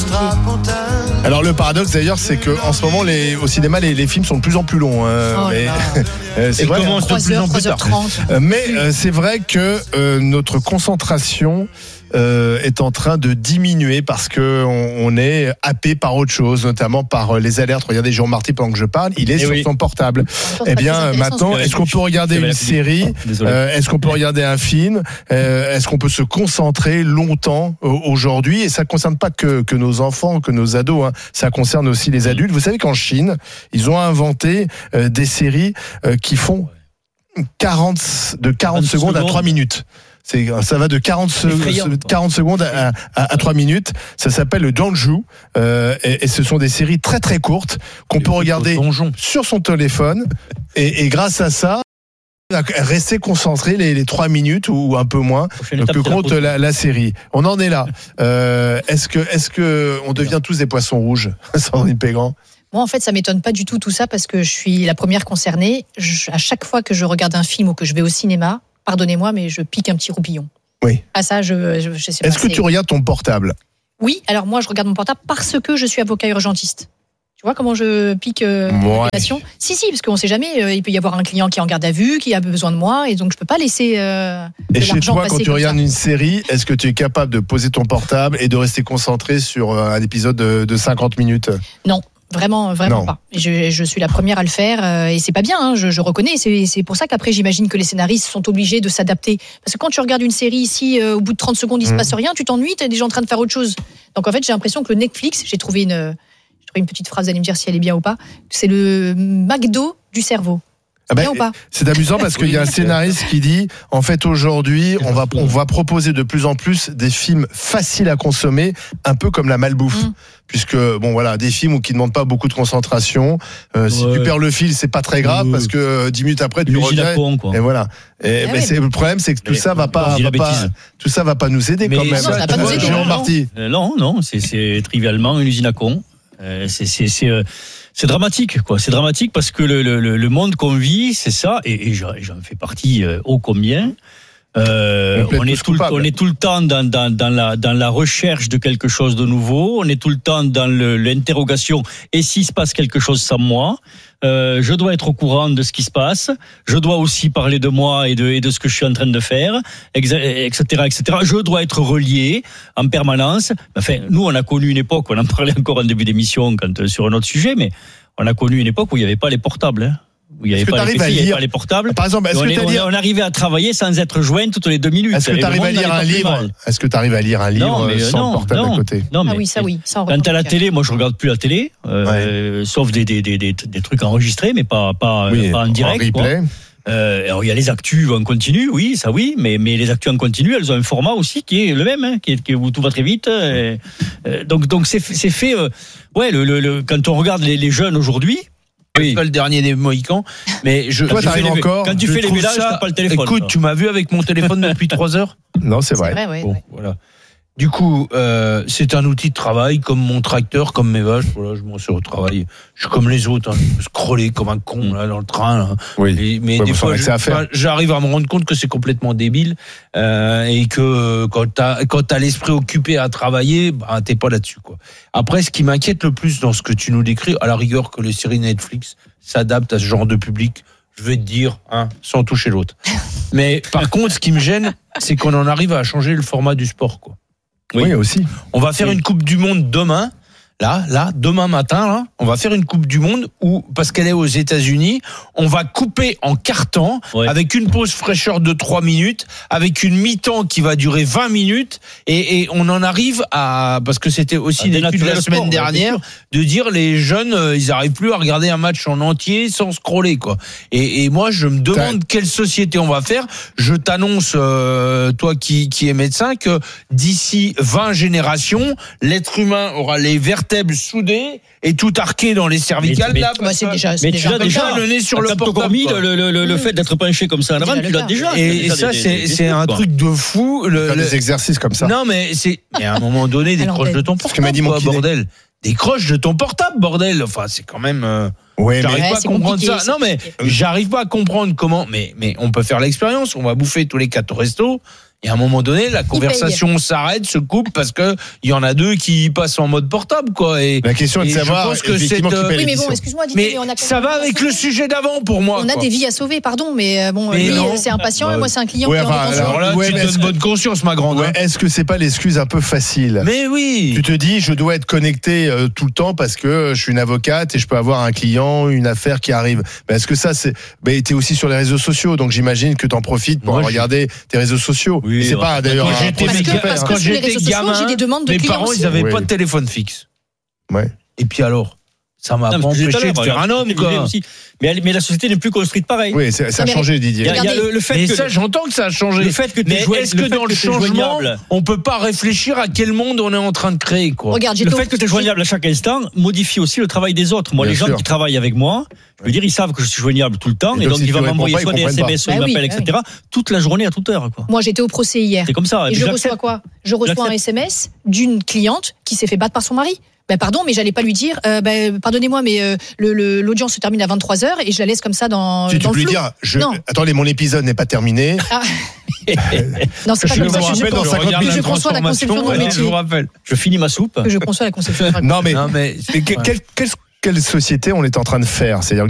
Alors le paradoxe d'ailleurs, c'est que en ce moment au cinéma les films sont de plus en plus longs. C'est vrai. Commence de plus en plus tard. Mais c'est vrai que notre concentration est en train de diminuer parce que on est happé par autre chose, notamment par les alertes. Regardez Jérôme Marty pendant que je parle, il est sur son portable. Eh bien maintenant, est-ce qu'on peut regarder une série? Est-ce qu'on peut regarder un film? Est-ce qu'on peut se concentrer longtemps aujourd'hui? Et ça ne concerne pas que nos enfants, que nos ados, hein. Ça concerne aussi les adultes. Vous savez qu'en Chine, ils ont inventé des séries qui font 40 secondes à 3 minutes. Ça va de 40 secondes à 3 minutes. Ça s'appelle le Donju. Et ce sont des séries très très courtes qu'on peut regarder sur son téléphone. Et grâce à ça, rester concentré les 3 minutes ou un peu moins que compte la série. On en est là. Est-ce que on devient tous des poissons rouges, Sandrine Pégrand? Moi, en fait, ça m'étonne pas du tout ça parce que je suis la première concernée. À chaque fois que je regarde un film ou que je vais au cinéma, pardonnez-moi, mais je pique un petit roupillon. Oui. Ah ça, je sais pas. Est-ce que tu regardes ton portable? Oui, alors moi, je regarde mon portable parce que je suis avocat urgentiste. Tu vois comment je pique passion? Si, parce qu'on ne sait jamais, il peut y avoir un client qui est en garde à vue, qui a besoin de moi, et donc je ne peux pas laisser Et chez toi, quand tu regardes une série, est-ce que tu es capable de poser ton portable et de rester concentré sur un épisode de 50 minutes? Non. Vraiment pas. Je suis la première à le faire et c'est pas bien, hein, je reconnais. C'est pour ça qu'après j'imagine que les scénaristes sont obligés de s'adapter. Parce que quand tu regardes une série ici, au bout de 30 secondes il se passe rien, tu t'ennuies, t'es déjà en train de faire autre chose. Donc en fait j'ai l'impression que le Netflix, j'ai trouvé une petite phrase, vous allez me dire si elle est bien ou pas, c'est le McDo du cerveau. Bien ou pas? C'est amusant parce qu'il y a un scénariste qui dit en fait aujourd'hui on va proposer de plus en plus des films faciles à consommer, un peu comme la malbouffe. Puisque des films qui ne demandent pas beaucoup de concentration, si tu perds le fil c'est pas très grave parce que 10 minutes après tu reviens et voilà. Le problème c'est que tout ça va pas nous aider quand même. Non, ça va pas nous aider. Jérôme Marty. Non, c'est trivialement une usine à cons. C'est dramatique, quoi. C'est dramatique parce que le monde qu'on vit, c'est ça, et j'en fais partie ô combien. On est tout le temps dans la recherche de quelque chose de nouveau. On est tout le temps dans l'interrogation. Et s'il se passe quelque chose sans moi, je dois être au courant de ce qui se passe. Je dois aussi parler de moi et de ce que je suis en train de faire, etc., etc. Je dois être relié en permanence. Enfin, nous, on a connu une époque. On en parlait encore en début d'émission sur un autre sujet, mais on a connu une époque où il n'y avait pas les portables. Hein. Où il n'y avait pas les PC, il n'y avait pas les portables. Par exemple, on arrivait à travailler sans être joint toutes les 2 minutes. Est-ce que tu arrives à lire un livre? Est-ce que tu arrives à lire un livre sans le portable à côté? Non, mais ça oui. Ça, quand tu as la télé, moi je regarde plus la télé, sauf des trucs enregistrés, mais pas en direct. En replay. Alors il y a les actus en continu, mais les actus en continu, elles ont un format aussi qui est le même, hein, où tout va très vite. Donc c'est fait. Quand on regarde les jeunes aujourd'hui. Oui. Pas le dernier des Mohicans, mais quand tu fais les mélages, t'as pas le téléphone. Écoute, tu m'as vu avec mon téléphone depuis 3 heures? Non, c'est vrai. Voilà. Du coup, c'est un outil de travail comme mon tracteur, comme mes vaches. Voilà, je m'en sers au travail. Je suis comme les autres, hein. Je peux scroller comme un con là dans le train. Là. Oui. Mais des fois, j'arrive à me rendre compte que c'est complètement débile et que quand t'as l'esprit occupé à travailler, t'es pas là-dessus, quoi. Après, ce qui m'inquiète le plus dans ce que tu nous décris, à la rigueur que les séries Netflix s'adaptent à ce genre de public, je vais te dire, sans toucher l'autre. Mais par contre, ce qui me gêne, c'est qu'on en arrive à changer le format du sport, quoi. Oui, aussi. On va faire une Coupe du Monde demain. Là, demain matin, on va faire une Coupe du Monde où, parce qu'elle est aux États-Unis, on va couper en quart-temps, avec une pause fraîcheur de 3 minutes, avec une mi-temps qui va durer 20 minutes, et on en arrive à, parce que c'était aussi l'étude de la semaine dernière, de dire les jeunes, ils n'arrivent plus à regarder un match en entier sans scroller, quoi. Et moi, je me demande quelle société on va faire. Je t'annonce, toi qui es médecin, que d'ici 20 générations, l'être humain aura les vertèbres soudées et tout arqué dans les cervicales. C'est déjà le nez sur le portable. Le fait d'être penché comme ça en avant, tu l'as déjà. Et ça, c'est un truc de fou. Faire des exercices comme ça. Non, mais à un moment donné, décroche de ton portable, bordel. Décroche de ton portable, bordel. Enfin, c'est quand même. J'arrive pas à comprendre ça. Non, mais j'arrive pas à comprendre comment. Mais on peut faire l'expérience. On va bouffer tous les 4 au resto. Et à un moment donné, la conversation s'arrête, se coupe parce que il y en a deux qui passent en mode portable, quoi. Et la question est de savoir. Je pense que c'est. Oui, mais bon, excuse-moi, Didier, mais ça va avec le sujet d'avant pour moi. On a des vies à sauver, pardon, mais bon, lui, c'est un patient et moi, c'est un client. Ouais, alors là, tu donnes bonne conscience, ma grande. Ouais, est-ce que c'est pas l'excuse un peu facile? Mais oui. Tu te dis, je dois être connecté tout le temps parce que je suis une avocate et je peux avoir un client, une affaire qui arrive. Mais est-ce que ça, c'est. Mais t'es aussi sur les réseaux sociaux, donc j'imagine que t'en profites pour regarder tes réseaux sociaux. Oui, c'est pas d'ailleurs. Parce que sur les réseaux sociaux, j'ai des demandes de clients. Mes parents, ils n'avaient pas de téléphone fixe. Ouais. Et puis alors, ça m'a pas empêché de faire un homme, quoi. Mais la société n'est plus construite pareil. Oui, ça a changé, Didier. Il y a le fait mais que ça, j'entends que ça a changé. Le fait que mais est-ce que dans le changement, on peut pas réfléchir à quel monde on est en train de créer, quoi? Regarde, le fait que tu es joignable à chaque instant modifie aussi le travail des autres. Moi, les gens qui travaillent avec moi, je veux dire, ils savent que je suis joignable tout le temps, et donc ils vont m'envoyer soit des SMS, soit ils m'appellent, etc. Toute la journée, à toute heure, quoi. Moi, j'étais au procès hier. C'est comme ça. Et je reçois quoi? Je reçois un SMS d'une cliente qui s'est fait battre par son mari. Pardon, mais j'allais pas lui dire, pardonnez-moi, mais l'audience se termine à 23h et je la laisse comme ça dans le flou. Tu peux lui dire, attendez, mon épisode n'est pas terminé. Ah. Non, c'est pas comme ça. Je conçois la conception de mon métier. Je vous rappelle. Je finis ma soupe. Je conçois la conception. Non, mais quelle société on est en train de faire? C'est-à-dire